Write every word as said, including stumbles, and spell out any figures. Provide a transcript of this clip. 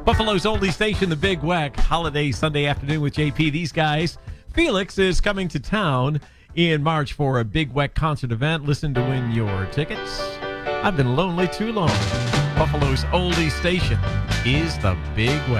Buffalo's oldie station, the Big Weck, holiday Sunday afternoon with J P. These guys, Felix is coming to town in March for a Big Weck concert event. Listen to win your tickets. I've been lonely too long. Buffalo's oldie station is the Big Weck.